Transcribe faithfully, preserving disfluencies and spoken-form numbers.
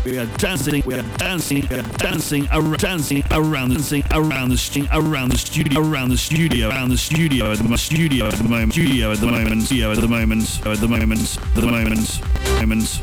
We are dancing. We are dancing. We are dancing. Around, dancing around, dancing around the stu- around the studio, around the studio, around the studio at the mo- studio at the moment, studio at the moment, studio at the moment, at the moment, at the moment, moment.